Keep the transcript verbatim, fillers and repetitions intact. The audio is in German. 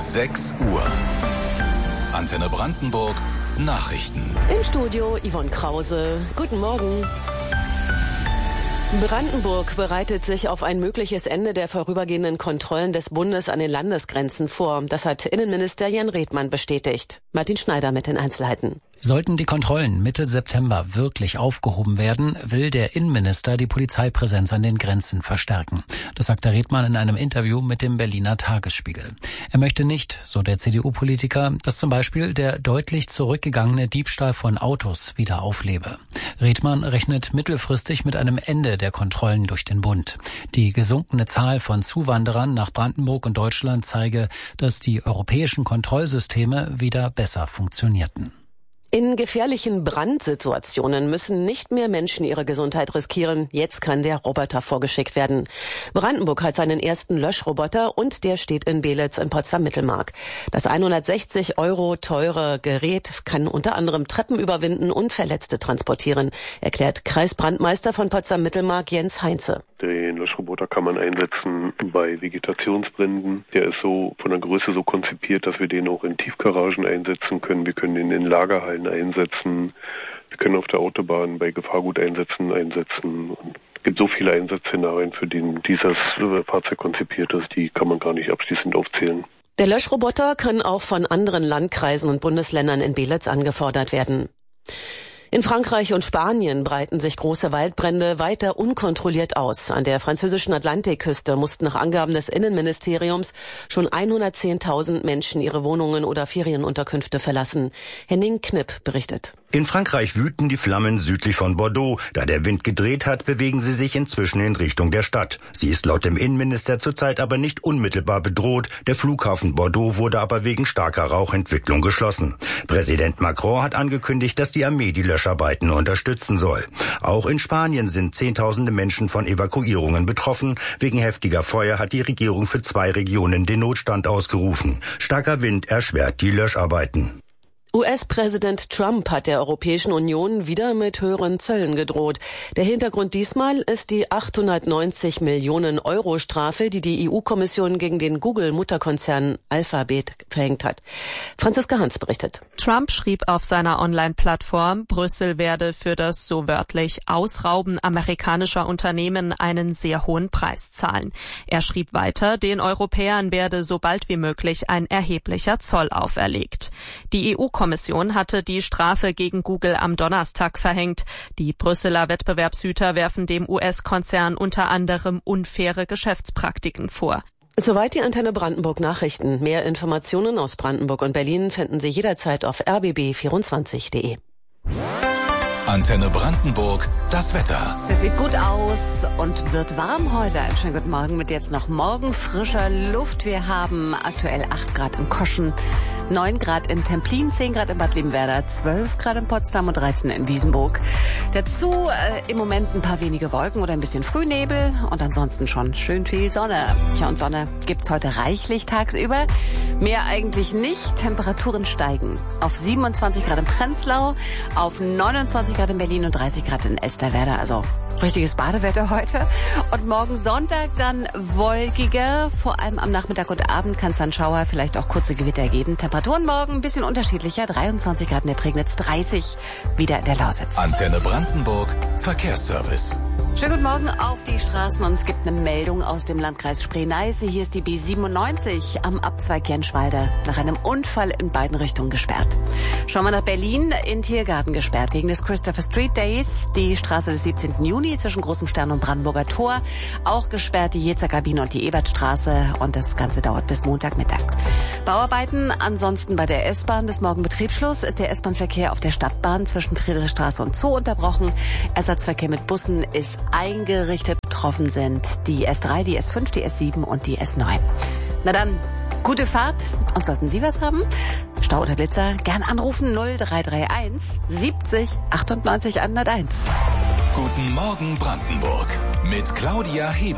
sechs Uhr. Antenne Brandenburg Nachrichten. Im Studio Yvonne Krause. Guten Morgen. Brandenburg bereitet sich auf ein mögliches Ende der vorübergehenden Kontrollen des Bundes an den Landesgrenzen vor. Das hat Innenminister Jan Redmann bestätigt. Martin Schneider mit den Einzelheiten. Sollten die Kontrollen Mitte September wirklich aufgehoben werden, will der Innenminister die Polizeipräsenz an den Grenzen verstärken. Das sagte Redmann in einem Interview mit dem Berliner Tagesspiegel. Er möchte nicht, so der C D U-Politiker, dass zum Beispiel der deutlich zurückgegangene Diebstahl von Autos wieder auflebe. Redmann rechnet mittelfristig mit einem Ende der Kontrollen durch den Bund. Die gesunkene Zahl von Zuwanderern nach Brandenburg und Deutschland zeige, dass die europäischen Kontrollsysteme wieder besser funktionierten. In gefährlichen Brandsituationen müssen nicht mehr Menschen ihre Gesundheit riskieren. Jetzt kann der Roboter vorgeschickt werden. Brandenburg hat seinen ersten Löschroboter und der steht in Beelitz in Potsdam-Mittelmark. Das hundertsechzig Euro teure Gerät kann unter anderem Treppen überwinden und Verletzte transportieren, erklärt Kreisbrandmeister von Potsdam-Mittelmark Jens Heinze. Den Löschroboter kann man einsetzen bei Vegetationsbränden. Der ist so von der Größe so konzipiert, dass wir den auch in Tiefgaragen einsetzen können. Wir können den in Lagerhallen einsetzen. Wir können auf der Autobahn bei Gefahrguteinsätzen einsetzen. Und es gibt so viele Einsatzszenarien, für die dieses Fahrzeug konzipiert ist, die kann man gar nicht abschließend aufzählen. Der Löschroboter kann auch von anderen Landkreisen und Bundesländern in Beelitz angefordert werden. In Frankreich und Spanien breiten sich große Waldbrände weiter unkontrolliert aus. An der französischen Atlantikküste mussten nach Angaben des Innenministeriums schon hundertzehntausend Menschen ihre Wohnungen oder Ferienunterkünfte verlassen. Henning Knipp berichtet. In Frankreich wüten die Flammen südlich von Bordeaux. Da der Wind gedreht hat, bewegen sie sich inzwischen in Richtung der Stadt. Sie ist laut dem Innenminister zurzeit aber nicht unmittelbar bedroht. Der Flughafen Bordeaux wurde aber wegen starker Rauchentwicklung geschlossen. Präsident Macron hat angekündigt, dass die Armee die Löscharbeiten unterstützen soll. Auch in Spanien sind Zehntausende Menschen von Evakuierungen betroffen. Wegen heftiger Feuer hat die Regierung für zwei Regionen den Notstand ausgerufen. Starker Wind erschwert die Löscharbeiten. U S-Präsident Trump hat der Europäischen Union wieder mit höheren Zöllen gedroht. Der Hintergrund diesmal ist die achthundertneunzig Millionen Euro Strafe, die die E U-Kommission gegen den Google-Mutterkonzern Alphabet verhängt hat. Franziska Hans berichtet. Trump schrieb auf seiner Online-Plattform, Brüssel werde für das so wörtlich Ausrauben amerikanischer Unternehmen einen sehr hohen Preis zahlen. Er schrieb weiter, den Europäern werde so bald wie möglich ein erheblicher Zoll auferlegt. Die E U Kommission hatte die Strafe gegen Google am Donnerstag verhängt. Die Brüsseler Wettbewerbshüter werfen dem U S-Konzern unter anderem unfaire Geschäftspraktiken vor. Soweit die Antenne Brandenburg Nachrichten. Mehr Informationen aus Brandenburg und Berlin finden Sie jederzeit auf r b b vierundzwanzig punkt d e. Antenne Brandenburg, das Wetter. Es sieht gut aus und wird warm heute. Einen schönen guten Morgen mit jetzt noch morgenfrischer Luft. Wir haben aktuell acht Grad in Koschen, neun Grad in Templin, zehn Grad in Bad Liebenwerda, zwölf Grad in Potsdam und dreizehn in Wiesenburg. Dazu äh, im Moment ein paar wenige Wolken oder ein bisschen Frühnebel und ansonsten schon schön viel Sonne. Tja, und Sonne gibt's heute reichlich tagsüber. Mehr eigentlich nicht. Temperaturen steigen auf siebenundzwanzig Grad in Prenzlau, auf neunundzwanzig Grad in Berlin und dreißig Grad in Elsterwerda. Also richtiges Badewetter heute. Und morgen Sonntag dann wolkiger. Vor allem am Nachmittag und Abend kann es dann Schauer, vielleicht auch kurze Gewitter geben. Temperaturen morgen ein bisschen unterschiedlicher. dreiundzwanzig Grad in der Prignitz, dreißig wieder in der Lausitz. Antenne Brandenburg, Verkehrsservice. Schönen guten Morgen auf die Straßen und es gibt eine Meldung aus dem Landkreis Spree-Neiße. Hier ist die B siebenundneunzig am Abzweig Jenschwalde nach einem Unfall in beiden Richtungen gesperrt. Schauen wir nach Berlin, in Tiergarten gesperrt wegen des Christopher Street Days. Die Straße des siebzehnten Juni zwischen Großem Stern und Brandenburger Tor. Auch gesperrt die Jezer-Kabine und die Ebertstraße und das Ganze dauert bis Montagmittag. Bauarbeiten ansonsten bei der S-Bahn bis morgen Betriebsschluss. Ist der S-Bahn-Verkehr auf der Stadtbahn zwischen Friedrichstraße und Zoo unterbrochen. Ersatzverkehr mit Bussen ist eingerichtet. Betroffen sind die S drei, die S fünf, die S sieben und die S neun. Na dann, gute Fahrt und sollten Sie was haben? Stau oder Blitzer, gern anrufen null drei drei eins siebzig achtundneunzig hunderteins. Guten Morgen Brandenburg mit Claudia Hebel.